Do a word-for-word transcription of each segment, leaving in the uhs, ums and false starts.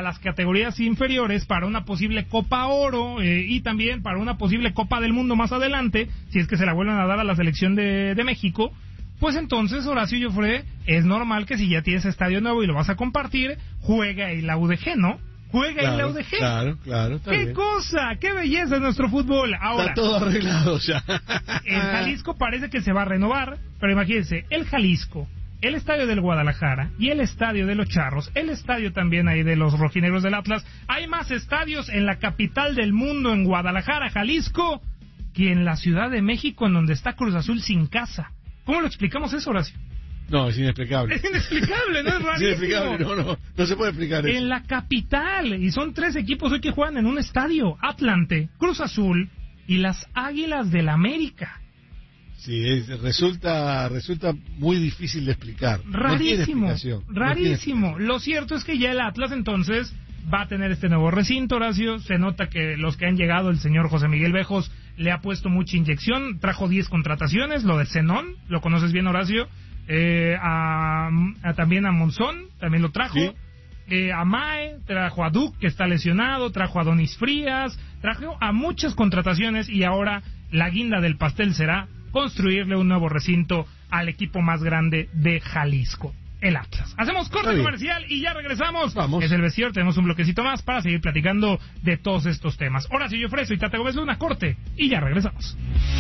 a las categorías inferiores para una posible Copa Oro eh, y también para una posible Copa del Mundo más adelante, si es que se la vuelven a dar a la selección de, de México, pues entonces, Horacio Joffre, es normal que si ya tienes estadio nuevo y lo vas a compartir, juega ahí la U D G, ¿no? Juega claro, en la U D G. Claro, claro. ¡Qué bien. cosa! ¡Qué belleza es nuestro fútbol! Ahora, está todo arreglado ya. El Jalisco parece que se va a renovar, pero imagínense, el Jalisco, el estadio del Guadalajara y el estadio de los Charros, el estadio también ahí de los rojinegros del Atlas. Hay más estadios en la capital del mundo, en Guadalajara, Jalisco, que en la Ciudad de México, en donde está Cruz Azul sin casa. ¿Cómo lo explicamos eso, Horacio? No, es inexplicable. Es inexplicable, ¿no? Es rarísimo. Es inexplicable, no, no, no se puede explicar eso. En la capital, y son tres equipos hoy que juegan en un estadio, Atlante, Cruz Azul y las Águilas del América. Sí, es, resulta resulta muy difícil de explicar. Rarísimo, no tiene rarísimo. No tiene Lo cierto es que ya el Atlas entonces va a tener este nuevo recinto, Horacio. Se nota que los que han llegado, el señor José Miguel Bejos le ha puesto mucha inyección, trajo diez contrataciones, lo de Zenón, lo conoces bien, Horacio. Eh, a, a, también a Monzón, también lo trajo. ¿Sí? Eh, a Mae, trajo a Duke, que está lesionado, trajo a Donis Frías, trajo a muchas contrataciones y ahora la guinda del pastel será construirle un nuevo recinto al equipo más grande de Jalisco, el Atlas. Hacemos corte comercial y ya regresamos. Vamos. Es el vestidor, tenemos un bloquecito más para seguir platicando de todos estos temas. Ahora sí, yo ofrezco y Tate Gómez una corte y ya regresamos.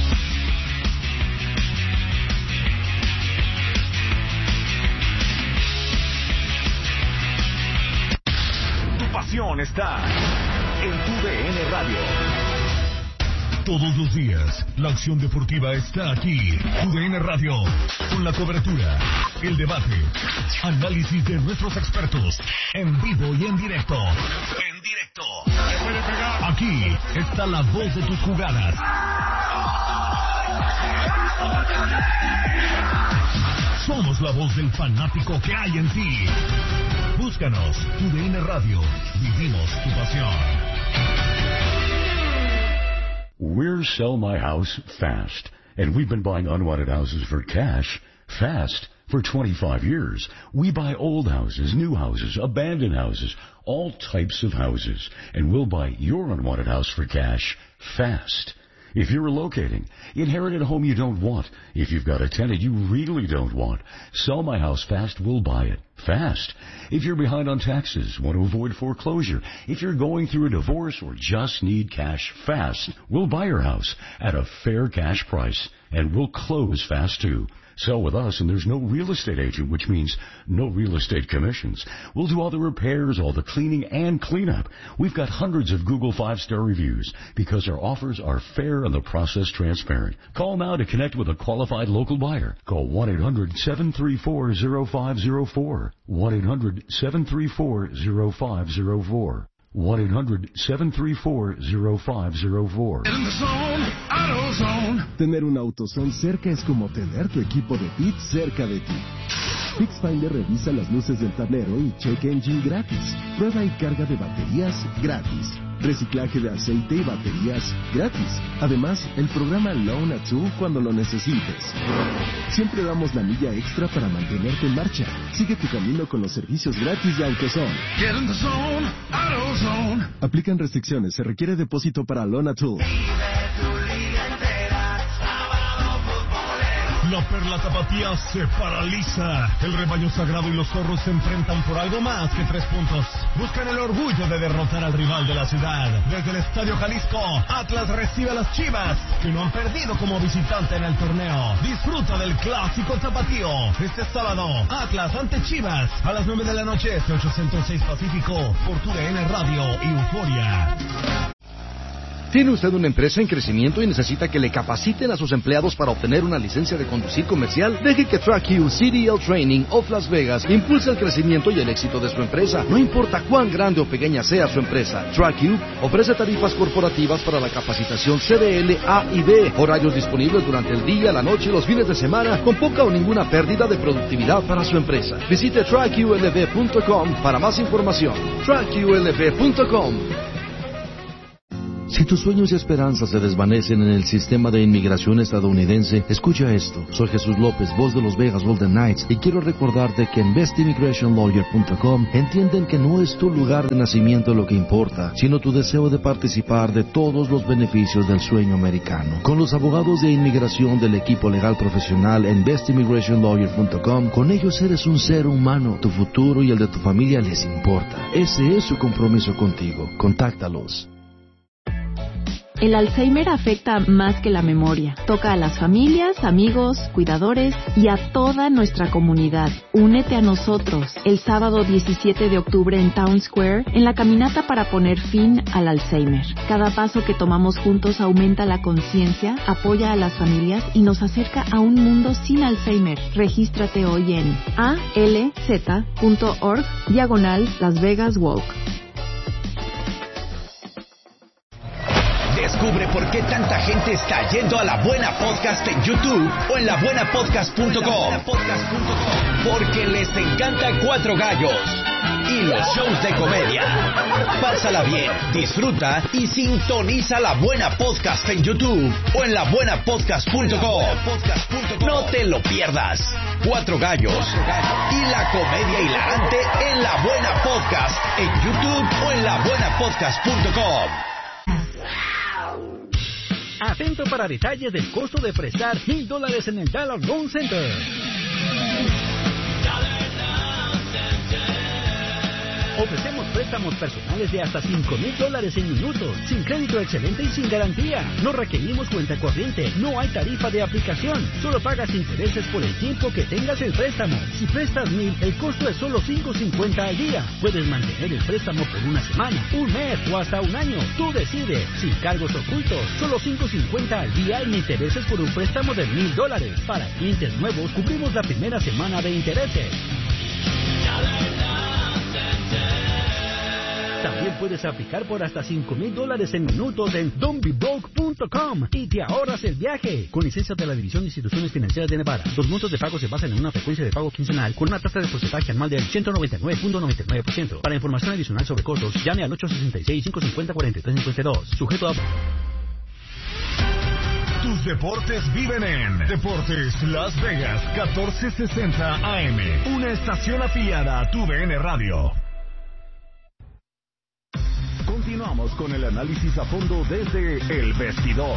Pasión está en tu D N Radio. Todos los días, la acción deportiva está aquí. Tu D N Radio, con la cobertura, el debate, análisis de nuestros expertos, en vivo y en directo. En directo. Aquí está la voz de tus jugadas. Somos la voz del fanático que hay en ti. Búscanos, Tu D N Radio. Vivimos tu pasión. We're Sell My House Fast, and we've been buying unwanted houses for cash fast for twenty-five years. We buy old houses, new houses, abandoned houses, all types of houses, and we'll buy your unwanted house for cash fast. If you're relocating, inherit a home you don't want. If you've got a tenant you really don't want, Sell My House Fast will buy it fast. If you're behind on taxes, want to avoid foreclosure, if you're going through a divorce or just need cash fast, we'll buy your house at a fair cash price, and we'll close fast too. Sell with us, and there's no real estate agent, which means no real estate commissions. We'll do all the repairs, all the cleaning, and cleanup. We've got hundreds of Google five-star reviews because our offers are fair and the process transparent. Call now to connect with a qualified local buyer. Call one eight hundred seven three four zero five zero four. one eight hundred seven three four zero five zero four. one eight hundred seven three four zero five zero four. Tener un AutoZone cerca es como tener tu equipo de pits cerca de ti. PixFinder revisa las luces del tablero y check engine gratis. Prueba y carga de baterías gratis. Reciclaje de aceite y baterías gratis. Además, el programa Loan a Two cuando lo necesites. Siempre damos la milla extra para mantenerte en marcha. Sigue tu camino con los servicios gratis de AutoZone. Get in the zone, AutoZone. Aplican restricciones. Se requiere depósito para Loan a Two. La perla tapatía se paraliza. El rebaño sagrado y los zorros se enfrentan por algo más que tres puntos. Buscan el orgullo de derrotar al rival de la ciudad. Desde el Estadio Jalisco, Atlas recibe a las Chivas, que no han perdido como visitante en el torneo. Disfruta del clásico tapatío. Este sábado, Atlas ante Chivas, a las nueve de la noche, este ochocientos seis Pacífico, por tu D N Radio y Euforia. ¿Tiene usted una empresa en crecimiento y necesita que le capaciten a sus empleados para obtener una licencia de conducir comercial? Deje que TrackU C D L Training of Las Vegas impulse el crecimiento y el éxito de su empresa. No importa cuán grande o pequeña sea su empresa, TrackU ofrece tarifas corporativas para la capacitación C D L A y B, horarios disponibles durante el día, la noche y los fines de semana, con poca o ninguna pérdida de productividad para su empresa. Visite track U L V punto com para más información. track U L V punto com. Si tus sueños y esperanzas se desvanecen en el sistema de inmigración estadounidense, escucha esto. Soy Jesús López, voz de los Vegas Golden Knights, y quiero recordarte que en best immigration lawyer punto com entienden que no es tu lugar de nacimiento lo que importa, sino tu deseo de participar de todos los beneficios del sueño americano. Con los abogados de inmigración del equipo legal profesional en best immigration lawyer punto com, con ellos eres un ser humano. Tu futuro y el de tu familia les importa. Ese es su compromiso contigo. Contáctalos. El Alzheimer afecta más que la memoria. Toca a las familias, amigos, cuidadores y a toda nuestra comunidad. Únete a nosotros el sábado diecisiete de octubre en Town Square en la caminata para poner fin al Alzheimer. Cada paso que tomamos juntos aumenta la conciencia, apoya a las familias y nos acerca a un mundo sin Alzheimer. Regístrate hoy en alz.org diagonal Las Vegas Walk. Descubre por qué tanta gente está yendo a La Buena Podcast en YouTube o en la buena podcast punto com. Porque les encanta Cuatro Gallos y los shows de comedia. Pásala bien, disfruta y sintoniza La Buena Podcast en YouTube o en la buena podcast punto com. No te lo pierdas. Cuatro Gallos y la comedia hilarante en La Buena Podcast en YouTube o en la buena podcast punto com. Atento para detalles del costo de prestar mil dólares en el Dollar Loan Center. Ofrecemos préstamos personales de hasta cinco mil dólares en minutos, sin crédito excelente y sin garantía. No requerimos cuenta corriente, no hay tarifa de aplicación, solo pagas intereses por el tiempo que tengas el préstamo. Si prestas mil, el costo es solo cinco cincuenta al día. Puedes mantener el préstamo por una semana, un mes o hasta un año. Tú decides, sin cargos ocultos, solo cinco cincuenta al día en intereses por un préstamo de mil dólares. Para clientes nuevos, cubrimos la primera semana de intereses. También puedes aplicar por hasta cinco mil dólares en minutos en don't be broke punto com y te ahorras el viaje. Con licencia de la División de Instituciones Financieras de Nevada. Los montos de pago se basan en una frecuencia de pago quincenal con una tasa de porcentaje anual del ciento noventa y nueve punto noventa y nueve por ciento. Para información adicional sobre costos, llame al ocho sesenta y seis, cinco cincuenta, cuarenta y tres cincuenta y dos. Sujeto a... Tus deportes viven en Deportes Las Vegas catorce sesenta A M, una estación afiliada a tu D N Radio. Continuamos con el análisis a fondo desde El Vestidor.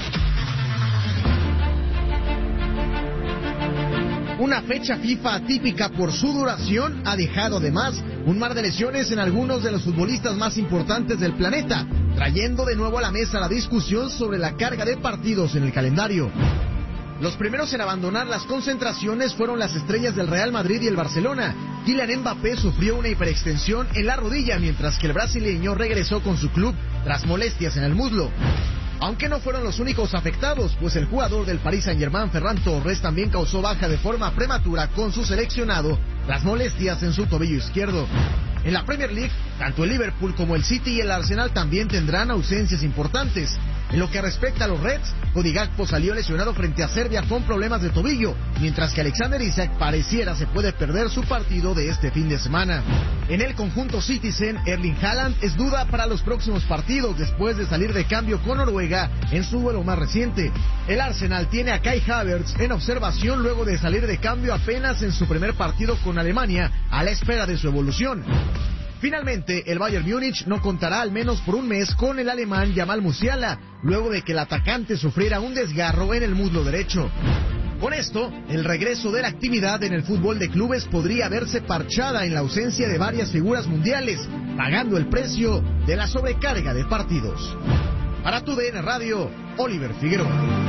Una fecha FIFA atípica por su duración ha dejado además un mar de lesiones en algunos de los futbolistas más importantes del planeta, trayendo de nuevo a la mesa la discusión sobre la carga de partidos en el calendario. Los primeros en abandonar las concentraciones fueron las estrellas del Real Madrid y el Barcelona. Kylian Mbappé sufrió una hiperextensión en la rodilla, mientras que el brasileño regresó con su club tras molestias en el muslo. Aunque no fueron los únicos afectados, pues el jugador del Paris Saint-Germain, Ferran Torres, también causó baja de forma prematura con su seleccionado tras molestias en su tobillo izquierdo. En la Premier League, tanto el Liverpool como el City y el Arsenal también tendrán ausencias importantes. En lo que respecta a los Reds, Cody Gakpo salió lesionado frente a Serbia con problemas de tobillo, mientras que Alexander Isak pareciera se puede perder su partido de este fin de semana. En el conjunto Citizen, Erling Haaland es duda para los próximos partidos después de salir de cambio con Noruega en su duelo más reciente. El Arsenal tiene a Kai Havertz en observación luego de salir de cambio apenas en su primer partido con Alemania, a la espera de su evolución. Finalmente, el Bayern Múnich no contará al menos por un mes con el alemán Jamal Musiala, luego de que el atacante sufriera un desgarro en el muslo derecho. Con esto, el regreso de la actividad en el fútbol de clubes podría verse parchada en la ausencia de varias figuras mundiales, pagando el precio de la sobrecarga de partidos. Para tu D N Radio, Oliver Figueroa.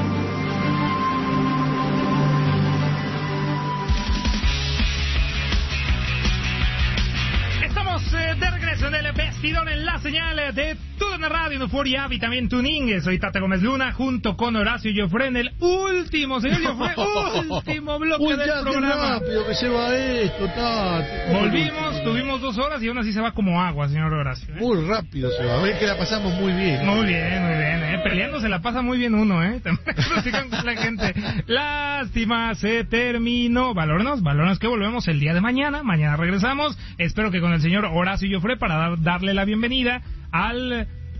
De regreso en el vestidor en la señal de tu D N Radio, Euforia y también Tuning. Soy Tata Gómez Luna junto con Horacio Joffre en el último, señor Joffre, último bloque Uy, del ya, programa. Qué rápido que se va esto, Tata. Volvimos, tuvimos dos horas y aún así se va como agua, señor Horacio. ¿eh? Muy rápido se va, a ver que la pasamos muy bien. Muy bien, muy bien, ¿eh? Peleando se la pasa muy bien uno, ¿eh? También con la gente. Lástima, se terminó. Valornos, valornos que volvemos el día de mañana. Mañana regresamos. Espero que con el señor Horacio Joffre para dar, darle la bienvenida al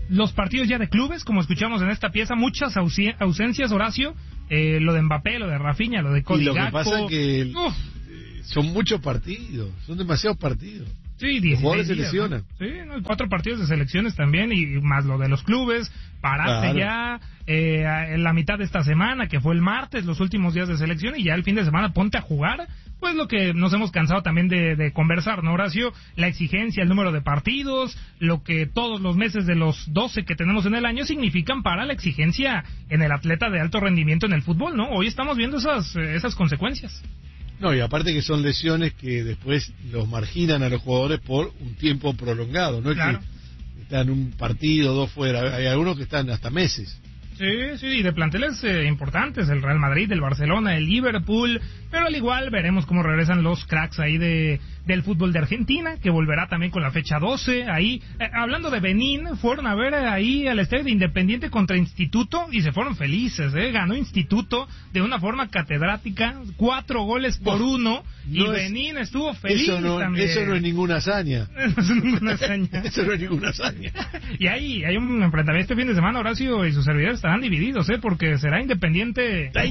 los partidos ya de clubes, como escuchamos en esta pieza, muchas ausi- ausencias, Horacio, eh, lo de Mbappé, lo de Rafinha, lo de Cody Y lo que Gakpo. pasa es que el, eh, son muchos partidos, son demasiados partidos. Sí, Los jugadores se días, lesionan. ¿no? Sí, ¿no? Cuatro partidos de selecciones también, y más lo de los clubes. Paraste Claro. ya eh, en la mitad de esta semana, que fue el martes, los últimos días de selección, y ya el fin de semana ponte a jugar. Pues lo que nos hemos cansado también de, de conversar, ¿no, Horacio? La exigencia, el número de partidos, lo que todos los meses de los doce que tenemos en el año significan para la exigencia en el atleta de alto rendimiento en el fútbol, ¿no? Hoy estamos viendo esas, esas consecuencias. No, y aparte que son lesiones que después los marginan a los jugadores por un tiempo prolongado, no es Claro. que están un partido, dos fuera, hay algunos que están hasta meses. Sí, sí, y de planteles eh, importantes, el Real Madrid, el Barcelona, el Liverpool, pero al igual veremos cómo regresan los cracks ahí de del fútbol de Argentina, que volverá también con la fecha doce, ahí, eh, hablando de Benín, fueron a ver ahí al estadio de Independiente contra Instituto, y se fueron felices, eh, ganó Instituto de una forma catedrática, cuatro goles por uno, y no es- Benín estuvo feliz Eso no, también. eso no es ninguna hazaña. No es ninguna hazaña. Eso no es ninguna hazaña. Y hay, hay un enfrentamiento este fin de semana, Horacio y sus servidores estarán divididos, ¿eh? Porque será Independiente. ¡Ganan!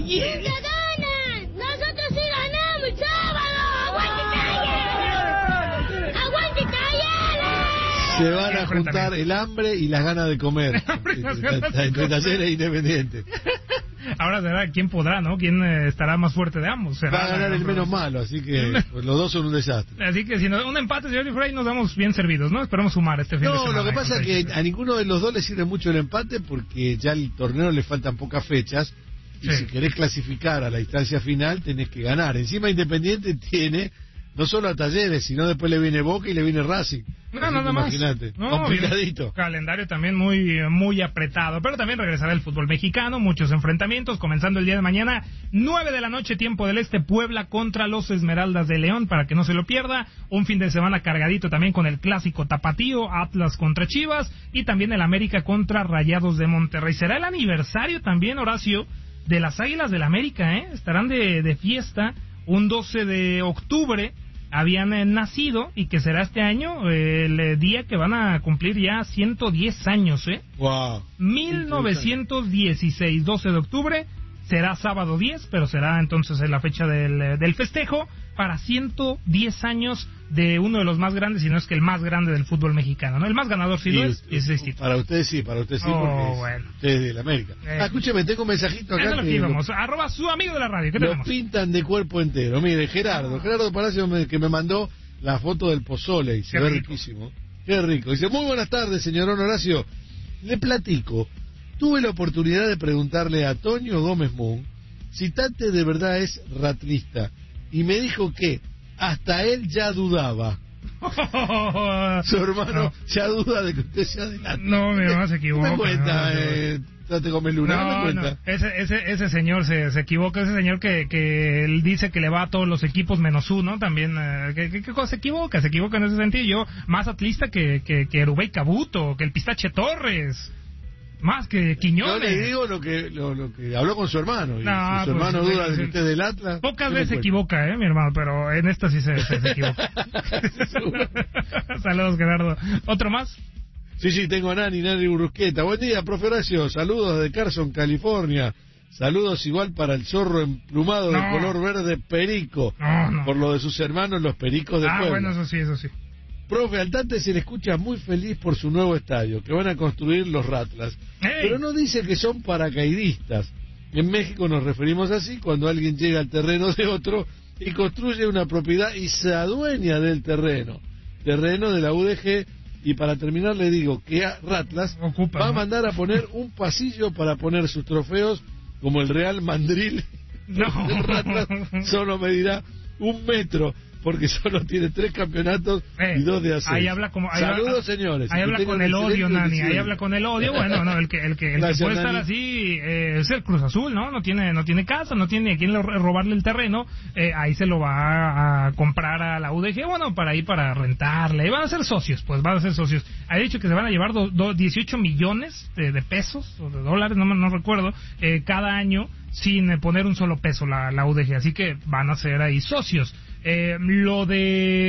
¡Nosotros sí ganamos el sábado! ¡Aguante Cayala! ¡Aguante Cayala! Se van a juntar el hambre y las ganas de comer entre entre Talleres e Independiente. Ahora será quién podrá, ¿no? ¿Quién eh, estará más fuerte de ambos? Será Va a ganar la- el menos malo, así que pues, los dos son un desastre. Así que si no, un empate, señor Frey, nos damos bien servidos, ¿no? Esperamos sumar este fin de No, semana. lo que pasa es que a ninguno de los dos le sirve mucho el empate porque ya el torneo le faltan pocas fechas y Sí. si querés clasificar a la instancia final tenés que ganar. Encima Independiente tiene no solo a Talleres, sino después le viene Boca y le viene Racing. No, Así nada que más. Imagínate, No, complicadito. viene calendario también muy muy apretado, pero también regresará el fútbol mexicano, muchos enfrentamientos, comenzando el día de mañana, nueve de la noche, tiempo del este, Puebla contra los Esmeraldas de León, para que no se lo pierda, un fin de semana cargadito también con el clásico tapatío, Atlas contra Chivas, y también el América contra Rayados de Monterrey. Será el aniversario también, Horacio, de las Águilas del América, ¿eh? Estarán de, de fiesta un doce de octubre, habían eh, nacido, y que será este año eh, el eh, día que van a cumplir ya ciento diez años, ¿eh? Wow. mil novecientos dieciséis, doce de octubre, será sábado diez, pero será entonces en la fecha del, eh, del festejo para ciento diez años de uno de los más grandes, si no es que el más grande del fútbol mexicano, ¿no? El más ganador, si Sí, no es, es este. Para ustedes sí, para ustedes sí, Oh, porque es- bueno. ustedes de la América. Eh. Ah, escúcheme, tengo un mensajito Eso acá es lo que que lo, íbamos. Arroba su amigo de la radio, ¿qué lo tenemos? pintan de cuerpo entero. Mire, Gerardo, Gerardo Palacio me- que me mandó la foto del pozole y se Qué ve rico. riquísimo. Qué rico. Dice, muy buenas tardes, señor Horacio. Le platico. Tuve la oportunidad de preguntarle a Toño Gómez Moon si Tate de verdad es ratlista y me dijo que hasta él ya dudaba. Su hermano No. ya duda de que usted sea adelante. No, mi mamá se equivoca. ¿Qué me cuenta, no, eh, Tate Gómez Luna? ¿Qué me No, cuenta? no, ese, ese, ese señor se, se equivoca, ese señor que, que él dice que le va a todos los equipos menos uno, también, eh, que, que- que cosa se equivoca, se equivoca en ese sentido. Yo, más atlista que, que, que Rubén Cabuto, que el Pistache Torres, más que Yo Quiñones. le digo lo que lo, lo que habló con su hermano. Y No, si su pues, hermano sí, duda de sí. que usted es del Atlas. Pocas ¿qué me veces se cuenta? equivoca, eh, mi hermano, pero en esta sí se, se, se equivoca. Saludos, Gerardo. ¿Otro más? Sí, sí, tengo a Nani, Nani Burrusqueta. Buen día, profe Horacio. Saludos de Carson, California. Saludos igual para el zorro emplumado de No. color verde perico. No, no. Por lo de sus hermanos, los pericos de Ah, Puebla. bueno, eso sí, eso sí. Profe, al Tate se le escucha muy feliz por su nuevo estadio, que van a construir los Ratlas. ¡Ey! Pero no dice que son paracaidistas. En México nos referimos así cuando alguien llega al terreno de otro y construye una propiedad y se adueña del terreno. Terreno de la U D G. Y para terminar le digo que a Ratlas Ocupa, va a ¿no? mandar a poner un pasillo para poner sus trofeos como el Real Mandril. No. El Ratlas solo medirá un metro porque solo tiene tres campeonatos Eh, y dos de ascenso. ahí habla como ahí Saludos, habla- señores. Ahí Que habla tengan con el un odio, excelente Nani. Ahí diciembre. habla con el odio. Bueno, no, el que el que, el que Gracias, puede estar Nani. así eh, es el Cruz Azul, ¿no? No tiene no tiene casa, no tiene a quién lo- robarle el terreno. Eh, ahí se lo va a, a comprar a la U D G, bueno, para ir para rentarle. Y van a ser socios, pues van a ser socios. Ha dicho que se van a llevar do, do- dieciocho millones de, de pesos o de dólares, no me- no recuerdo, eh, cada año sin eh, poner un solo peso la, la U D G. Así que van a ser ahí socios. Eh, lo de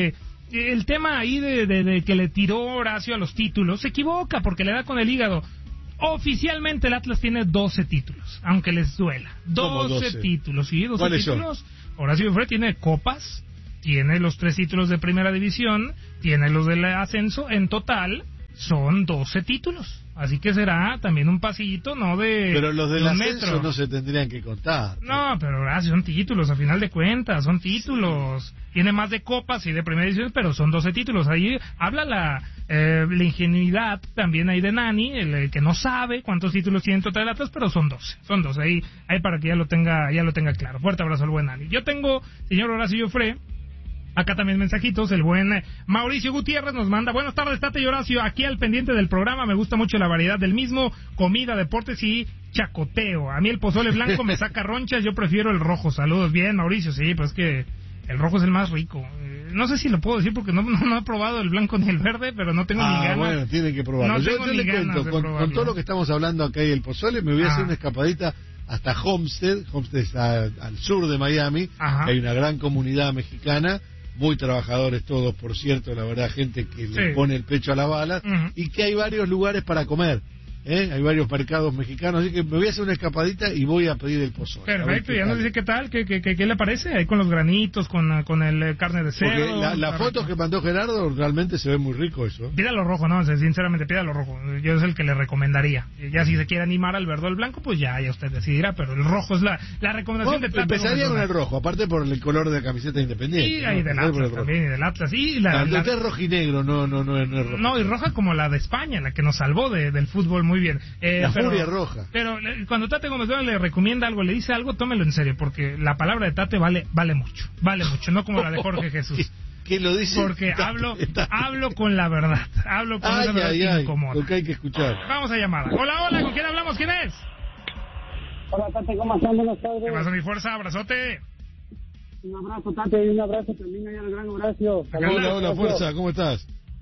el tema ahí de, de, de que le tiró Horacio a los títulos, se equivoca porque le da con el hígado. Oficialmente el Atlas tiene doce títulos, aunque les duela. doce, doce? títulos, sí, doce títulos. Son? Horacio Jufré tiene copas, tiene los tres títulos de primera división, tiene los del ascenso, en total son doce títulos. Así que será también un pasillito, no de Pero los del de ascenso metro. no se tendrían que contar. No, pero Horacio, son títulos, a final de cuentas, son títulos. Sí. Tiene más de copas y de primera división, pero son doce títulos. Ahí habla la, eh, la ingenuidad también ahí de Nani, el, el que no sabe cuántos títulos tiene en total el Atlas, pero son doce. Son doce, ahí, ahí para que ya lo tenga ya lo tenga claro. Fuerte abrazo al buen Nani. Yo tengo, señor Horacio Jufré, acá también mensajitos, el buen Mauricio Gutiérrez nos manda, buenas tardes, Tate y Horacio, aquí al pendiente del programa, me gusta mucho la variedad del mismo, comida, deportes y chacoteo. A mí el pozole blanco me saca ronchas, yo prefiero el rojo. Saludos, bien, Mauricio, sí, pues es que el rojo es el más rico. Eh, no sé si lo puedo decir porque no, no, no he probado el blanco ni el verde, pero no tengo ah, ni ganas. bueno, tienen que probarlo. No yo tengo yo ni le cuento, con, con todo lo que estamos hablando acá y el pozole, me voy a ah. hacer una escapadita hasta Homestead. Homestead está al sur de Miami, hay una gran comunidad mexicana, muy trabajadores todos, por cierto, la verdad, gente que sí. le pone el pecho a la bala, uh-huh. y que hay varios lugares para comer, ¿eh? Hay varios mercados mexicanos, así que me voy a hacer una escapadita y voy a pedir el pozole. Perfecto, ya nos dice qué tal, qué, qué, qué, qué le parece, ahí con los granitos, con, con el carne de cerdo. Porque la, la foto que mandó Gerardo realmente se ve muy rico eso. Pídalo rojo, no, sinceramente pídalo rojo, yo es el que le recomendaría. Ya si se quiere animar al verde o al blanco, pues ya, ya usted decidirá, pero el rojo es la, la recomendación bueno, de Tata. Empezaría con el rojo, aparte por el color de la camiseta independiente. Y ahí ¿no? del Atlas también, y del Atlas. Y la, la, la, la es rojinegro, no, no, no, no es rojo. No, y roja como la de España, la que nos salvó de, del fútbol muy bien. Eh, la pero, furia roja. Pero cuando Tate Gómez Luna le recomienda algo, le dice algo, tómelo en serio, porque la palabra de Tate vale vale mucho, vale mucho, no como la de Jorge Jesús. ¿Quién lo dice? Porque Tate, hablo Tate. hablo con la verdad, hablo con ay, esa verdad ay, que ay, incomoda. Lo que hay que escuchar. Vamos a llamar. Hola, hola, ¿con quién hablamos? ¿Quién es? Hola, Tate, ¿cómo están? Buenas tardes. ¿Qué pasa, mi fuerza? Abrazote. Un abrazo, Tate, y un abrazo también allá al gran Horacio. Hola, hola, hola, fuerza, ¿cómo estás?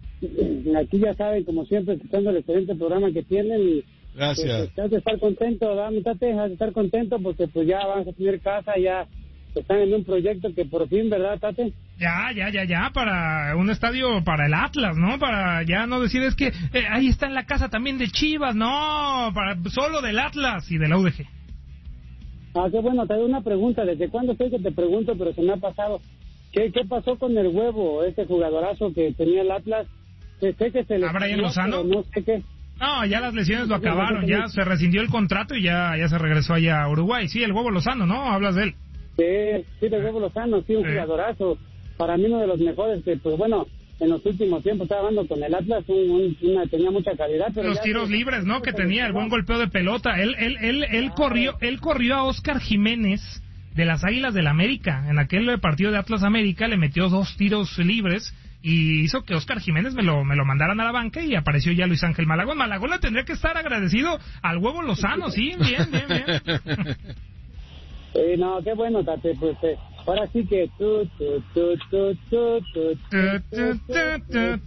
Aquí ya saben, como siempre, escuchando el excelente programa que tienen y gracias. Pues, has de estar contento, ¿verdad, mi Tate? Has de estar contento porque pues ya van a tener casa, ya están en un proyecto que por fin, ¿verdad, Tate? Ya, ya, ya, ya, para un estadio para el Atlas, ¿no? Para ya no decir es que eh, ahí está en la casa también de Chivas, no, para solo del Atlas y de la U D G. Ah, qué bueno, te doy una pregunta, ¿desde cuándo sé que te pregunto, pero se me ha pasado? ¿Qué, qué pasó con el huevo, este jugadorazo que tenía el Atlas? Sé que se le... ¿A Brian Lozano? No sé qué... No, ya las lesiones lo acabaron, ya se rescindió el contrato y ya, ya se regresó allá a Uruguay. Sí, el huevo Lozano, ¿no? Hablas de él. Sí, sí, el huevo Lozano, sí, un sí. jugadorazo. Para mí uno de los mejores que, pues bueno, en los últimos tiempos estaba jugando con el Atlas, un, un, una, tenía mucha calidad. Pero los tiros se... libres, ¿no? Que tenía, el buen golpeo de pelota. Él, él, él, él, corrió, él corrió a Oscar Jiménez de las Águilas del América. En aquel partido de Atlas América le metió dos tiros libres y hizo que Oscar Jiménez me lo, me lo mandaran a la banca y apareció ya Luis Ángel Malagón. Malagón le tendría que estar agradecido al huevo Lozano, sí, bien, bien, bien. Eh, no, qué bueno, Tate, pues eh, ahora sí que tú, tú, tú, tú, tú, tú,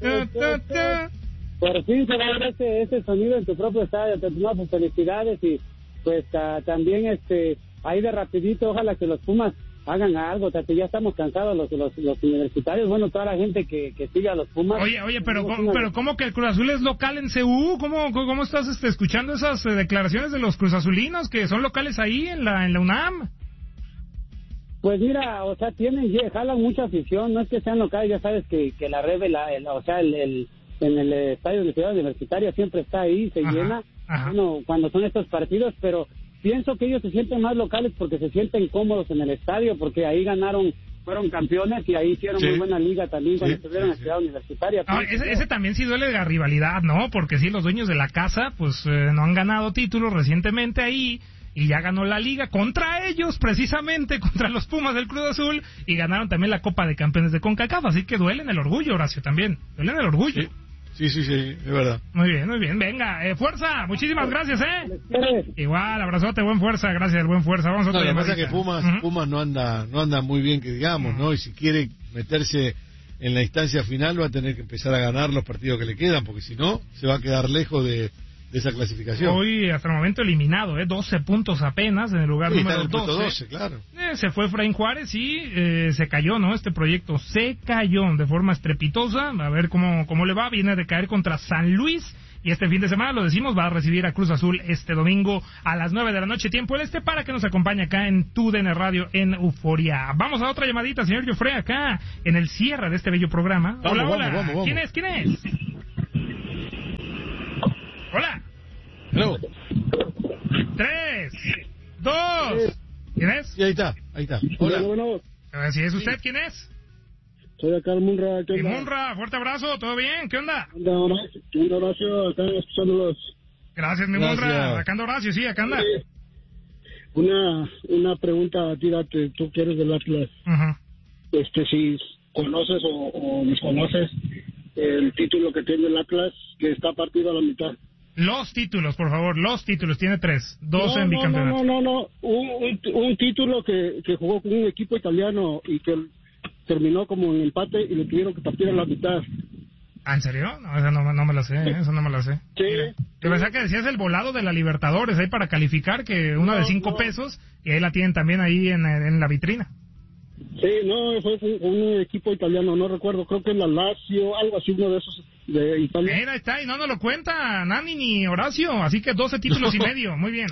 por fin se va a ver ese, ese sonido en tu propio estadio. Te tomamos pues, felicidades y pues uh, también este ahí de rapidito, ojalá que los Pumas hagan algo, Tate, ya estamos cansados los, los, los universitarios, bueno, toda la gente que, que sigue a los Pumas. Oye, oye, pero ¿cómo, pero ¿cómo que el Cruz Azul es local en C U? ¿Cómo, cómo estás este, escuchando esas eh, declaraciones de los cruzazulinos que son locales ahí en la en la UNAM? Pues mira, o sea, tienen, jalan mucha afición, no es que sean locales, ya sabes que, que la Rebe, la, el, o sea, el, el, en el estadio de la Ciudad Universitaria siempre está ahí, se ajá, llena, ajá. Bueno, cuando son estos partidos, pero pienso que ellos se sienten más locales porque se sienten cómodos en el estadio, porque ahí ganaron, fueron campeones y ahí hicieron sí. muy buena liga también cuando sí, estuvieron sí, en la Ciudad sí. Universitaria. No, ese, ese también sí duele de la rivalidad, ¿no? Porque sí, los dueños de la casa, pues eh, no han ganado títulos recientemente ahí. Y ya ganó la liga contra ellos, precisamente, contra los Pumas del Cruz Azul, y ganaron también la Copa de Campeones de CONCACAF, así que duele en el orgullo, Horacio, también, duele en el orgullo. Sí, sí, sí, sí, es verdad. Muy bien, muy bien, venga, eh, fuerza, muchísimas gracias, ¿eh? Igual, abrazote, buen fuerza, gracias, buen fuerza, vamos a otra no, llamadita. Lo que pasa es que Pumas, uh-huh. Pumas no anda, no anda muy bien, que digamos, uh-huh. ¿no? Y si quiere meterse en la instancia final va a tener que empezar a ganar los partidos que le quedan, porque si no, se va a quedar lejos de... de esa clasificación. Hoy, hasta el momento, eliminado, ¿eh? doce puntos apenas en el lugar Sí, número está en el doce. doce, claro. Eh, se fue Efraín Juárez y eh, se cayó, ¿no? Este proyecto se cayó de forma estrepitosa. A ver cómo, cómo le va. Viene de caer contra San Luis. Y este fin de semana, lo decimos, va a recibir a Cruz Azul este domingo a las nueve de la noche, tiempo del este, para que nos acompañe acá en Tu D N Radio en Euforia. Vamos a otra llamadita, señor Joffre, acá en el cierre de este bello programa. Vamos, hola, vamos, hola. vamos, vamos. ¿Quién es? ¿Quién es? Hola. No. Tres, dos. ¿Quién es? Y ahí está, ahí está. Hola. Bueno, Eh, Si es usted, ¿quién es? soy acá el Munra. ¿Qué Y onda? Munra, fuerte abrazo, ¿todo bien? ¿Qué onda? Un abrazo, un abrazo, están escuchándolos. Gracias, mi Gracias. Munra. Acá anda Horacio, sí, acá anda. Una, una pregunta a ti, Date, tú que eres del Atlas. Ajá. Este, si conoces o, o desconoces el título que tiene el Atlas, que está partido a la mitad. Los títulos, por favor, los títulos. Tiene tres, dos no, en no, bicampeonato. no, no, no, un, un, un título que, que jugó con un equipo italiano y que terminó como en empate y le tuvieron que partir a la mitad. ¿Ah, en serio? No, esa no, no me la sé, ¿eh? Esa no me la sé. Sí. Mira, yo pensaba que decías el volado de la Libertadores, ahí para calificar, que una de No, cinco no. pesos, y ahí la tienen también ahí en, en la vitrina. Sí, no, fue un, un equipo italiano, no recuerdo, creo que es la Lazio, algo así, uno de esos de Italia. Mira, ahí está, y no nos lo cuenta Nani ni Horacio, así que doce títulos y medio, muy bien.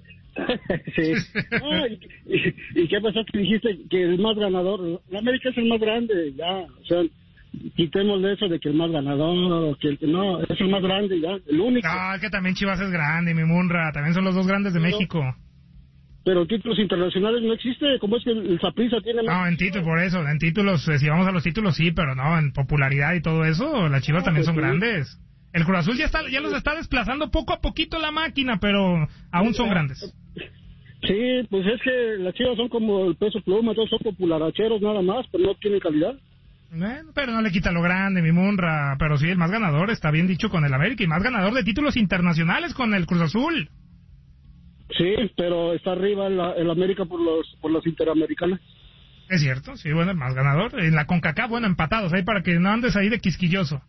Sí. No, y, y, ¿y qué pasó que dijiste que el más ganador? La América es el más grande, ya, o sea, quitémosle eso de que el más ganador, que el que no, es el más grande, ya, el único. No, es que también Chivas es grande, mi Munra, también son los dos grandes de No. México. Pero títulos internacionales no existe, ¿cómo es que el Saprissa tiene más? No, en títulos, por eso, en títulos, eh, si vamos a los títulos sí, pero no, en popularidad y todo eso, las Chivas No, también pues son sí. grandes. El Cruz Azul ya está, ya los está desplazando poco a poquito la máquina, pero aún son grandes. Sí, pues es que las Chivas son como el Peso Pluma, todos son popularacheros nada más, pero no tienen calidad. Bueno, pero no le quita lo grande, mi Munra, pero sí, el más ganador, está bien dicho, con el América, y más ganador de títulos internacionales con el Cruz Azul. Sí, pero está arriba el, el América por los por las interamericanas. Es cierto, sí, bueno, el más ganador. En la CONCACAF, bueno, empatados ahí para que no andes ahí de quisquilloso.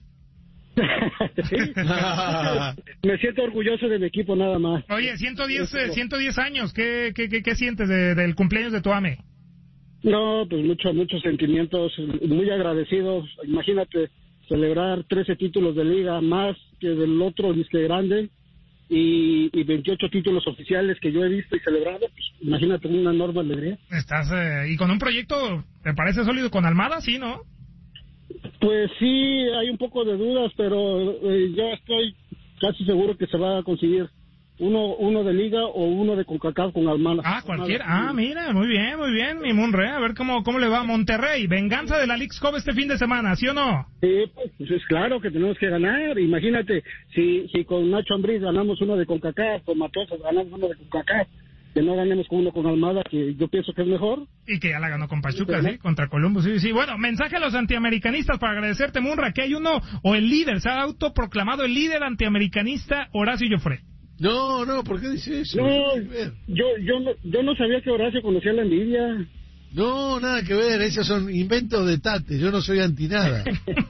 Sí. Me siento orgulloso de mi equipo nada más. Oye, ciento diez, eh, ciento diez años, ¿qué, qué, qué, qué sientes de- del cumpleaños de tu ame? No, pues muchos muchos sentimientos, muy agradecidos. Imagínate celebrar trece títulos de liga más que del otro disque grande y, y veintiocho títulos oficiales que yo he visto y celebrado. Pues, imagínate una enorme alegría. Estás, eh, y con un proyecto, ¿te parece sólido con Almada? Sí, ¿no? Pues sí, hay un poco de dudas, pero eh, yo estoy casi seguro que se va a conseguir uno uno de liga o uno de CONCACAF con Almada. Ah, cualquiera. Ah, mira, muy bien, muy bien, mi Munre. A ver cómo, cómo le va a Monterrey. Venganza de la Leagues Cup este fin de semana, ¿sí o no? Sí, pues es claro que tenemos que ganar. Imagínate, si si con Nacho Ambriz ganamos uno de CONCACAF, con Matosas ganamos uno de CONCACAF, que no ganemos con uno con Almada, que yo pienso que es mejor. Y que ya la ganó con Pachuca, sí, contra Columbus, sí, sí. Bueno, mensaje a los antiamericanistas para agradecerte, Munra, que hay uno, o el líder, se ha autoproclamado el líder antiamericanista, Horacio Joffre. No, no, ¿por qué dice eso? No, yo yo no, yo no sabía que Horacio conocía la envidia. No, nada que ver, esos son inventos de Tate, yo no soy anti nada.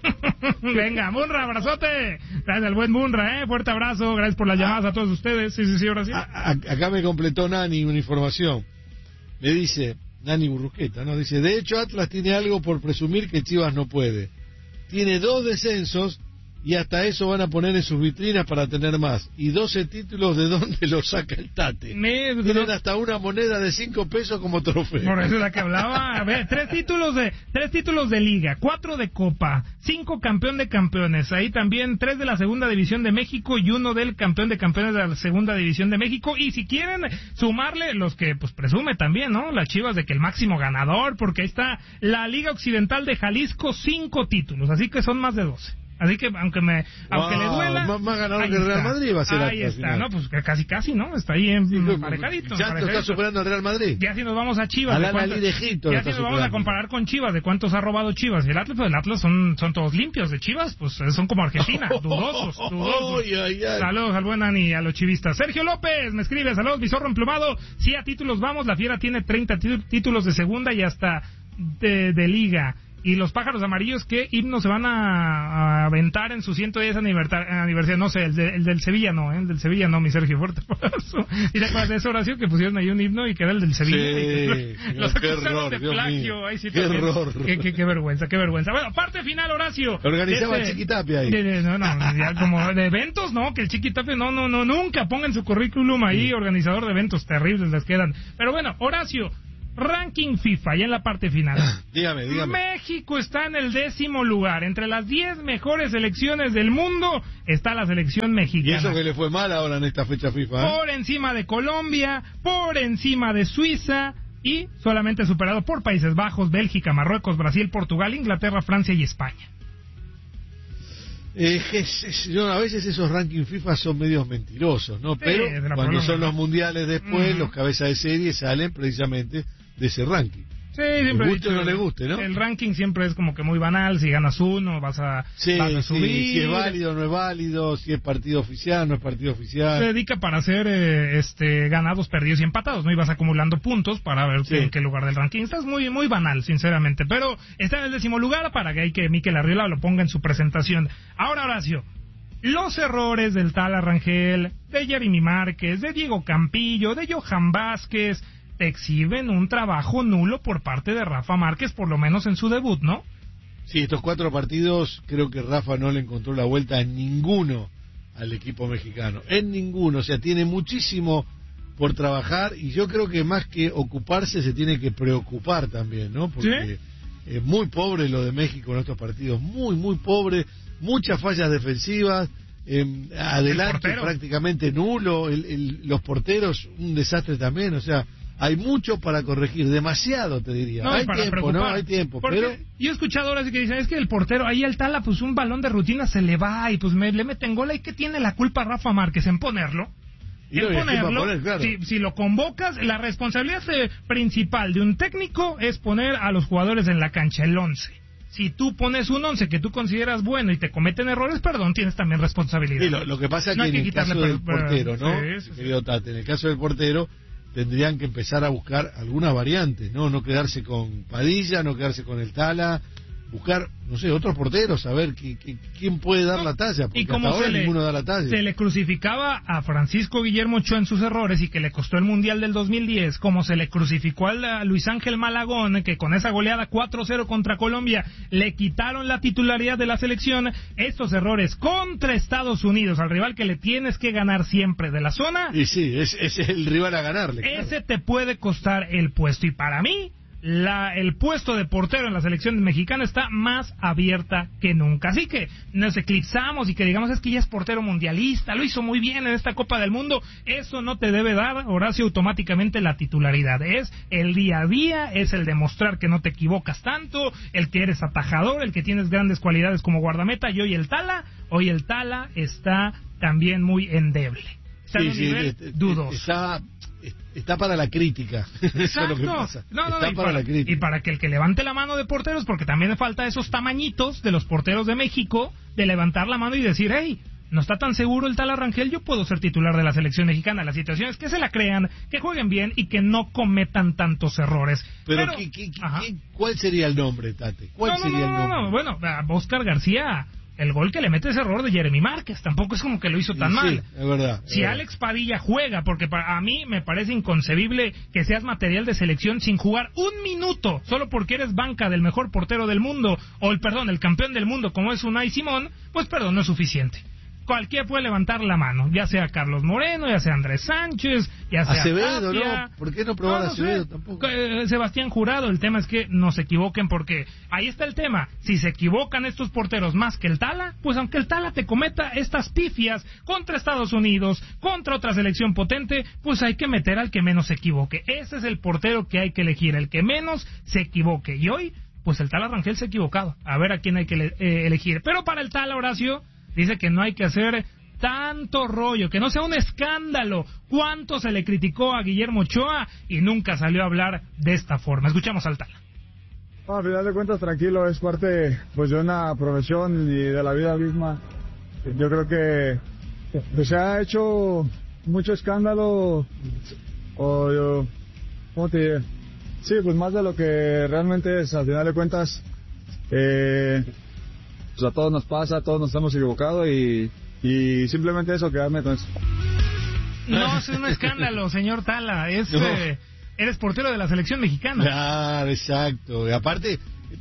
Venga, Munra, abrazote. Gracias al buen Munra, ¿eh? Fuerte abrazo, gracias por las llamadas a todos ustedes. Sí, sí, sí, Horacio. A- a- acá me completó Nani una información. Me dice, Nani Burrusqueta, ¿no? Dice, de hecho Atlas tiene algo por presumir que Chivas no puede. Tiene dos descensos y hasta eso van a poner en sus vitrinas para tener más. Y doce títulos, ¿de dónde los saca el Tate? Me- Tienen hasta una moneda de cinco pesos como trofeo. Por eso es la que hablaba. A ver, tres títulos de tres títulos de liga, cuatro de copa, cinco campeón de campeones. Ahí también tres de la segunda división de México y uno del campeón de campeones de la segunda división de México. Y si quieren sumarle los que pues presume también, ¿no? Las Chivas de que el máximo ganador, porque ahí está la Liga Occidental de Jalisco, cinco títulos, así que son más de doce. Así que aunque me aunque Wow, le duela, más- más ganador ahí que el Real está. Madrid va a ser Ahí Atlas, está, final. no, pues que casi casi, ¿no? Está ahí en Sí, como- emparejadito, ya lo está emparejadito. superando al Real Madrid. Ya si nos vamos a Chivas, Al ¿de cuánto- Al-Ahly de Egipto lo ya está si nos vamos a superando. comparar con Chivas, ¿de cuántos ha robado Chivas? Y el Atlas, pues el Atlas son, son todos limpios. De Chivas, pues eh, son como Argentina, dudosos, dudosos. Ay, ay, ay. Saludos al buen Dani y a los chivistas. Sergio López me escribe, saludos, Bizorro emplumado. Sí, a títulos vamos, la Fiera tiene treinta tí- títulos de segunda y hasta de, de liga. Y los pájaros amarillos, ¿qué himno se van a, a aventar en su ciento diez aniversario? No sé, el, de, el del Sevilla no, ¿eh? El del Sevilla no, mi Sergio Fuerte. ¿Y te acuerdas de esa oración que pusieron ahí un himno y que era el del Sevilla? Sí, y los qué error, de plagio. Ahí sí qué también. error. Qué, qué, qué vergüenza, qué vergüenza. Bueno, parte final, Horacio. Organizaba Este, Chiquitapia ahí. De, de, no, no, ya como de eventos, no, que el Chiquitapia no, no, no, nunca pongan su currículum ahí, sí. Organizador de eventos terribles les quedan. Pero bueno, Horacio, ranking FIFA, ya en la parte final. dígame, dígame. México está en el décimo lugar. Entre las diez mejores selecciones del mundo está la selección mexicana. Y eso que le fue mal ahora en esta fecha FIFA. ¿eh? Por encima de Colombia, por encima de Suiza y solamente superado por Países Bajos, Bélgica, Marruecos, Brasil, Portugal, Inglaterra, Francia y España. Eh, es, es, yo, a veces esos rankings FIFA son medios mentirosos, ¿no? Sí, pero cuando problema, son ¿no? los mundiales después, uh-huh. los cabezas de serie salen precisamente de ese ranking. Sí, siempre le guste o no le guste, ¿no? El ranking siempre es como que muy banal. Si ganas uno, vas a, sí, vas a subir. Sí, si es válido o no es válido, si es partido oficial no es partido oficial. Se dedica para hacer eh, este ganados, perdidos y empatados, ¿no? Y vas acumulando puntos para ver sí. en qué lugar del ranking. Estás muy muy banal, sinceramente. Pero está en el décimo lugar para que hay que Mikel Arriola lo ponga en su presentación. Ahora, Horacio, los errores del Tala Rangel, de Jeremy Márquez, de Diego Campillo, de Johan Vázquez, exhiben un trabajo nulo por parte de Rafa Márquez, por lo menos en su debut, ¿no? Sí, estos cuatro partidos creo que Rafa no le encontró la vuelta en ninguno al equipo mexicano, en ninguno, o sea, tiene muchísimo por trabajar y yo creo que más que ocuparse se tiene que preocupar también, ¿no? Porque ¿sí? Es muy pobre lo de México en estos partidos, muy, muy pobre, muchas fallas defensivas, eh, adelante prácticamente nulo, el, el, los porteros un desastre también, o sea, hay mucho para corregir, demasiado te diría. No, hay para tiempo, preocupar. no, hay tiempo, porque pero yo he escuchado ahora sí que dicen, es que el portero, ahí el Tala, pues un balón de rutina se le va y pues me, le meten gol, ¿y qué tiene la culpa Rafa Márquez en ponerlo? Y en no, ponerlo, poner, claro. si, si lo convocas, la responsabilidad principal de un técnico es poner a los jugadores en la cancha, el once. Si tú pones un once que tú consideras bueno y te cometen errores, perdón, tienes también responsabilidad. Sí, lo, lo que pasa es no que en que el caso per, del portero, ¿no? Sí, sí, querido Tate, en el caso del portero tendrían que empezar a buscar algunas variantes, ¿no? No quedarse con Padilla, no quedarse con el Tala, buscar, no sé, otros porteros, a ver qui, qui, quién puede dar la talla, porque y como hasta ahora se le, ninguno da la talla. Se le crucificaba a Francisco Guillermo Ochoa en sus errores y que le costó el Mundial del dos mil diez, como se le crucificó a Luis Ángel Malagón, que con esa goleada cuatro cero contra Colombia le quitaron la titularidad de la selección. Estos errores contra Estados Unidos, al rival que le tienes que ganar siempre de la zona. Y sí, es, es el rival a ganarle. Ese claro. te puede costar el puesto, y para mí La, el puesto de portero en la selección mexicana está más abierta que nunca. Así que nos eclipsamos y que digamos es que ya es portero mundialista, lo hizo muy bien en esta Copa del Mundo. Eso no te debe dar, Horacio, automáticamente la titularidad. Es el día a día, es el demostrar que no te equivocas tanto, el que eres atajador, el que tienes grandes cualidades como guardameta. Y hoy el Tala, hoy el Tala está también muy endeble. Está sí, en un sí, nivel este, dudoso. Está... Está para la crítica. Exacto. Eso es lo que pasa. No, no, Está y para, para la crítica. Y para que el que levante la mano de porteros, porque también falta esos tamañitos de los porteros de México, de levantar la mano y decir, hey, no está tan seguro el Tala Rangel, yo puedo ser titular de la selección mexicana. La situación es que se la crean, que jueguen bien y que no cometan tantos errores. Pero, Pero ¿qué, qué, qué, ¿cuál sería el nombre, Tate? ¿Cuál no, no, sería no, el nombre? No, no, bueno, a Óscar García, el gol que le mete ese error de Jeremy Márquez, tampoco es como que lo hizo tan sí, mal. Sí, es verdad. Es si verdad. Alex Padilla juega, porque para, a mí me parece inconcebible que seas material de selección sin jugar un minuto, solo porque eres banca del mejor portero del mundo, o el perdón, el campeón del mundo como es Unai Simón, pues perdón, no es suficiente. Cualquiera puede levantar la mano, ya sea Carlos Moreno, ya sea Andrés Sánchez, ya sea Acevedo, Tapia. ¿no? ¿Por qué no probar no, a no Acevedo sé. tampoco? Eh, Sebastián Jurado, el tema es que no se equivoquen, porque ahí está el tema. Si se equivocan estos porteros más que el Tala, pues aunque el Tala te cometa estas pifias contra Estados Unidos, contra otra selección potente, pues hay que meter al que menos se equivoque. Ese es el portero que hay que elegir, el que menos se equivoque. Y hoy, pues el Tala Rangel se ha equivocado. A ver a quién hay que le- eh, elegir. Pero para el Tala, Horacio, dice que no hay que hacer tanto rollo, que no sea un escándalo. ¿Cuánto se le criticó a Guillermo Ochoa y nunca salió a hablar de esta forma? Escuchamos al Tala. No, a final de cuentas, tranquilo, es parte pues de una profesión y de la vida misma. Yo creo que pues, se ha hecho mucho escándalo, o yo, ¿cómo te diré? Sí, pues más de lo que realmente es. Al final de cuentas, Eh, pues a todos nos pasa, todos nos hemos equivocado y, y simplemente eso, quedarme con eso. No, es un escándalo, señor Tala. Es, No. eh, eres portero de la selección mexicana. Claro, exacto. Y aparte,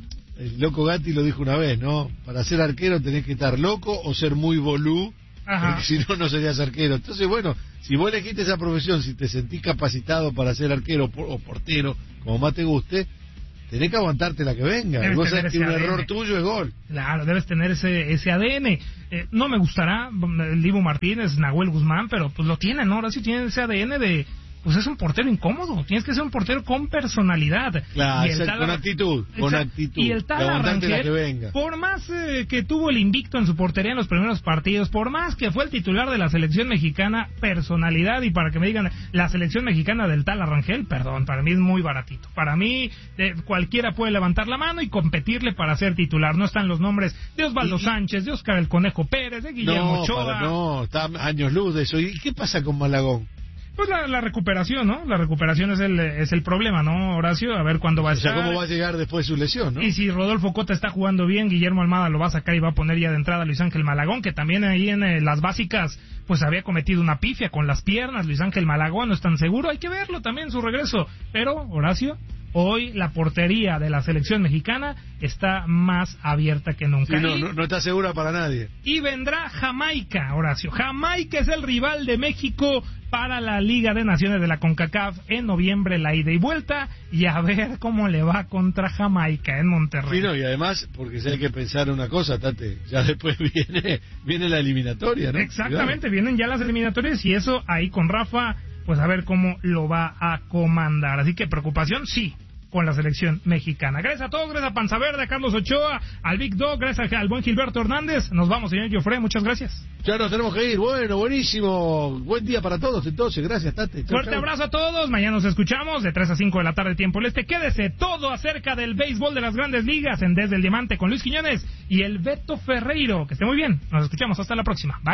el loco Gatti lo dijo una vez, ¿no? Para ser arquero tenés que estar loco o ser muy bolú, Ajá. porque si no, no serías arquero. Entonces, bueno, si vos elegiste esa profesión, si te sentís capacitado para ser arquero o portero, como más te guste, tenés que aguantarte la que venga. Debes Vos tener sabés que ese un A D N. error tuyo es gol. Claro, debes tener ese ese A D N. Eh, no me gustará el Dibu Martínez, Nahuel Guzmán, pero pues lo tienen, ¿no? Ahora sí tienen ese A D N de... Pues es un portero incómodo. Tienes que ser un portero con personalidad. Claro, Y el exacto, Tala- con actitud, con Exacto. actitud. Y el Tala Aguantarte la Rangel, que venga. por más eh, que tuvo el invicto en su portería en los primeros partidos, por más que fue el titular de la selección mexicana, personalidad, y para que me digan, la selección mexicana del Tala Rangel, perdón, para mí es muy baratito. Para mí, eh, cualquiera puede levantar la mano y competirle para ser titular. No están los nombres de Osvaldo Sánchez, de Oscar el Conejo Pérez, de Guillermo No, Ochoa. para- no, está a años luz de eso. ¿Y qué pasa con Malagón? Pues la, la recuperación, ¿no? La recuperación es el, es el problema, ¿no, Horacio? A ver cuándo va a O sea, estar. ¿cómo va a llegar después de su lesión, no? Y si Rodolfo Cota está jugando bien, Guillermo Almada lo va a sacar y va a poner ya de entrada a Luis Ángel Malagón, que también ahí en eh, las básicas pues había cometido una pifia con las piernas. Luis Ángel Malagón no es tan seguro, hay que verlo también su regreso. Pero, Horacio, hoy la portería de la selección mexicana está más abierta que nunca. Sí, no, Y- no, no está segura para nadie. Y vendrá Jamaica, Horacio. Jamaica es el rival de México para la Liga de Naciones de la CONCACAF en noviembre, la ida y vuelta, y a ver cómo le va contra Jamaica en Monterrey. Sí, no, y además, porque si hay que pensar una cosa, Tate, ya después viene viene la eliminatoria, ¿no? Exactamente, vienen ya las eliminatorias y eso ahí con Rafa, pues a ver cómo lo va a comandar. Así que preocupación, sí, con la selección mexicana. Gracias a todos, gracias a Panza Verde, a Carlos Ochoa, al Big Dog, gracias al buen Gilberto Hernández. Nos vamos, señor Jofre, muchas gracias. Ya nos tenemos que ir. Bueno, buenísimo. Buen día para todos, entonces. Gracias, Tate. Chau, Fuerte chau. abrazo a todos. Mañana nos escuchamos de tres a cinco de la tarde, tiempo del este. Quédese todo acerca del béisbol de las grandes ligas en Desde el Diamante con Luis Quiñones y el Beto Ferreiro. Que esté muy bien. Nos escuchamos. Hasta la próxima. Bye.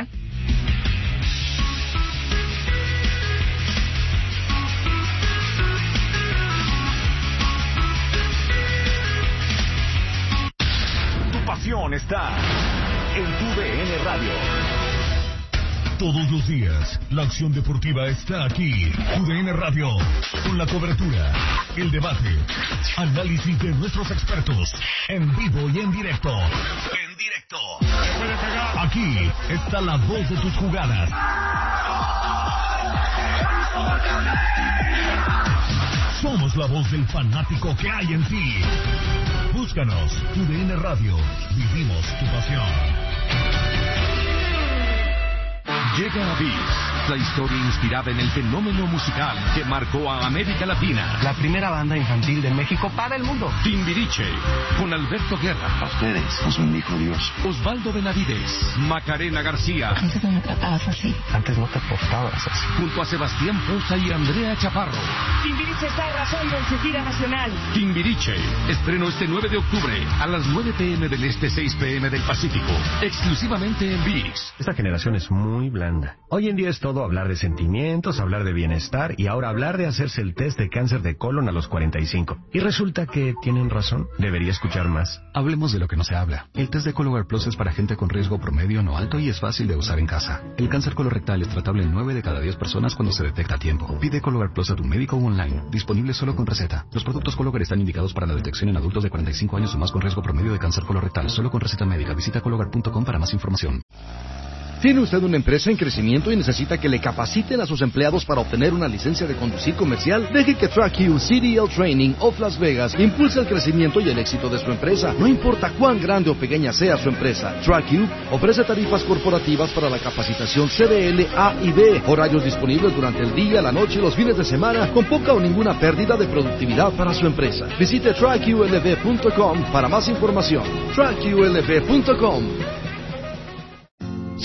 Tu pasión está en tu D N Radio. Todos los días, la acción deportiva está aquí. U D N Radio, con la cobertura, el debate, análisis de nuestros expertos, en vivo y en directo. En directo. Aquí está la voz de tus jugadas. Somos la voz del fanático que hay en ti. Búscanos, U D N Radio. Vivimos tu pasión. Llega a ViX, la historia inspirada en el fenómeno musical que marcó a América Latina. La primera banda infantil de México para el mundo. Timbiriche, con Alberto Guerra. A ustedes os bendijo Dios. Osvaldo Benavides, Macarena García. Antes no me tratabas así. Antes no te portabas así. Junto a Sebastián Poza y Andrea Chaparro. Timbiriche está arrasando en su gira nacional. Timbiriche, estreno este nueve de octubre a las nueve pm del Este, seis pm del Pacífico. Exclusivamente en ViX. Esta generación es muy blanda. Hoy en día es todo hablar de sentimientos, hablar de bienestar y ahora hablar de hacerse el test de cáncer de colon a los cuarenta y cinco. Y resulta que tienen razón. Debería escuchar más. Hablemos de lo que no se habla. El test de Cologuard Plus es para gente con riesgo promedio no alto y es fácil de usar en casa. El cáncer colorectal es tratable en nueve de cada diez personas cuando se detecta a tiempo. Pide Cologuard Plus a tu médico o online. Disponible solo con receta. Los productos Cologuard están indicados para la detección en adultos de cuarenta y cinco años o más con riesgo promedio de cáncer colorectal. Solo con receta médica. Visita cologuard punto com para más información. ¿Tiene usted una empresa en crecimiento y necesita que le capaciten a sus empleados para obtener una licencia de conducir comercial? Deje que TrackU C D L Training of Las Vegas impulse el crecimiento y el éxito de su empresa. No importa cuán grande o pequeña sea su empresa, TrackU ofrece tarifas corporativas para la capacitación C D L A y B, horarios disponibles durante el día, la noche y los fines de semana, con poca o ninguna pérdida de productividad para su empresa. Visite track U L V punto com para más información. track U L V punto com.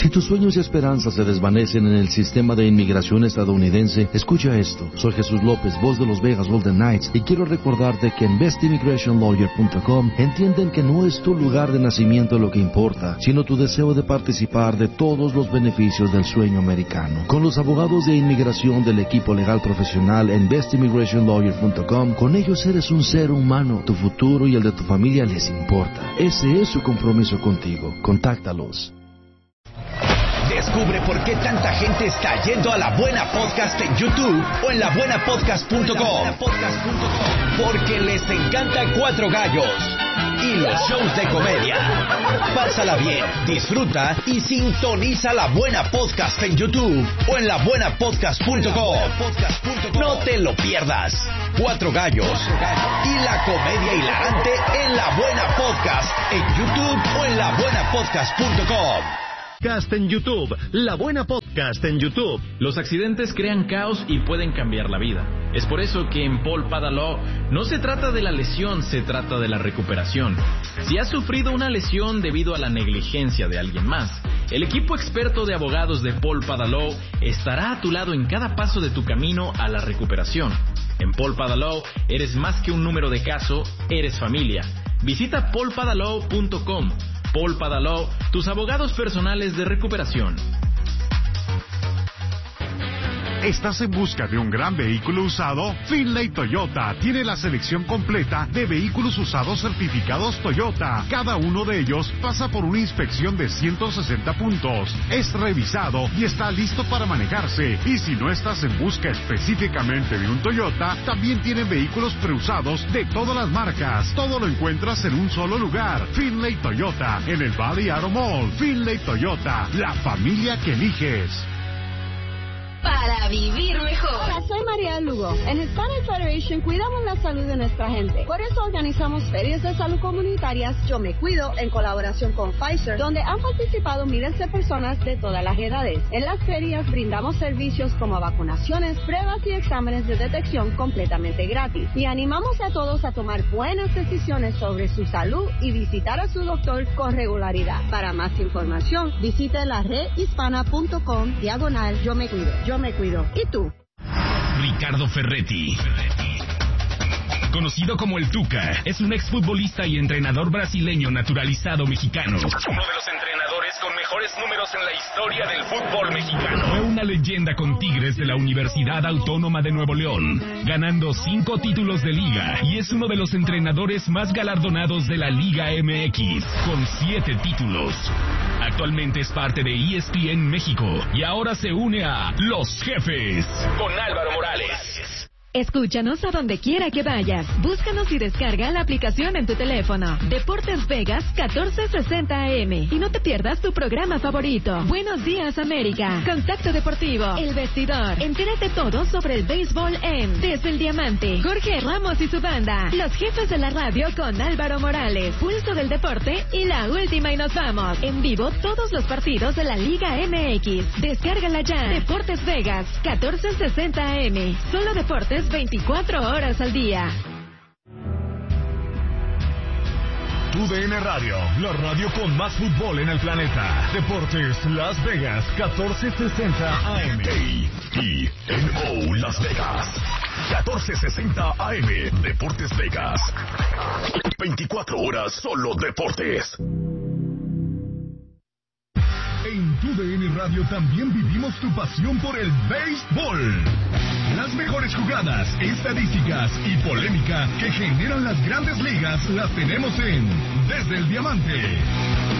Si tus sueños y esperanzas se desvanecen en el sistema de inmigración estadounidense, escucha esto. Soy Jesús López, voz de Los Vegas Golden Knights, y quiero recordarte que en best immigration lawyer punto com entienden que no es tu lugar de nacimiento lo que importa, sino tu deseo de participar de todos los beneficios del sueño americano. Con los abogados de inmigración del equipo legal profesional en best immigration lawyer punto com, con ellos eres un ser humano. Tu futuro y el de tu familia les importa. Ese es su compromiso contigo. Contáctalos. Descubre por qué tanta gente está yendo a La Buena Podcast en YouTube o en la buena podcast punto com. Porque les encanta Cuatro Gallos y los shows de comedia. Pásala bien, disfruta y sintoniza La Buena Podcast en YouTube o en la buena podcast punto com. No te lo pierdas. Cuatro Gallos y la comedia hilarante en La Buena Podcast en YouTube o en la buena podcast punto com. Podcast en YouTube, La Buena Podcast en YouTube. Los accidentes crean caos y pueden cambiar la vida. Es por eso que en Paul Pada Law no se trata de la lesión, se trata de la recuperación. Si has sufrido una lesión debido a la negligencia de alguien más, el equipo experto de abogados de Paul Pada Law estará a tu lado en cada paso de tu camino a la recuperación. En Paul Pada Law eres más que un número de caso, eres familia. Visita paul pada law punto com. Paul Pada Law, tus abogados personales de recuperación. ¿Estás en busca de un gran vehículo usado? Finlay Toyota tiene la selección completa de vehículos usados certificados Toyota. Cada uno de ellos pasa por una inspección de ciento sesenta puntos. Es revisado y está listo para manejarse. Y si no estás en busca específicamente de un Toyota, también tienen vehículos preusados de todas las marcas. Todo lo encuentras en un solo lugar. Finlay Toyota, en el Valley Auto Mall. Finlay Toyota, la familia que eliges. Para vivir mejor. Hola, soy María Lugo. En Hispanic Federation cuidamos la salud de nuestra gente. Por eso organizamos ferias de salud comunitarias Yo Me Cuido en colaboración con Pfizer, donde han participado miles de personas de todas las edades. En las ferias brindamos servicios como vacunaciones, pruebas y exámenes de detección completamente gratis. Y animamos a todos a tomar buenas decisiones sobre su salud y visitar a su doctor con regularidad. Para más información, visite la red hispana punto com diagonal Yo Me Cuido. Yo me cuido. ¿Y tú? Ricardo Ferretti, conocido como el Tuca, es un exfutbolista y entrenador brasileño naturalizado mexicano. Uno de los entrenadores con mejores números en la historia del fútbol mexicano. Fue una leyenda con Tigres de la Universidad Autónoma de Nuevo León, ganando cinco títulos de liga, y es uno de los entrenadores más galardonados de la Liga M X, con siete títulos. Actualmente es parte de E S P N México y ahora se une a Los Jefes con Álvaro Morales. Escúchanos a donde quiera que vayas. Búscanos y descarga la aplicación en tu teléfono. Deportes Vegas catorce sesenta A M. Y no te pierdas tu programa favorito. Buenos Días América. Contacto Deportivo. El Vestidor. Entérate todo sobre el béisbol en Desde el Diamante. Jorge Ramos y su banda. Los Jefes de la Radio con Álvaro Morales. Pulso del Deporte y la última y nos vamos. En vivo todos los partidos de la Liga M X. Descárgala ya. Deportes Vegas catorce sesenta A M. Solo deportes veinticuatro horas al día. Tu D N Radio, la radio con más fútbol en el planeta. Deportes Las Vegas, catorce sesenta A M. A E N O Las Vegas, catorce sesenta A M. Deportes Vegas. veinticuatro horas solo deportes. En Tu D N Radio también vivimos tu pasión por el béisbol. Las mejores jugadas, estadísticas y polémica que generan las grandes ligas las tenemos en Desde el Diamante.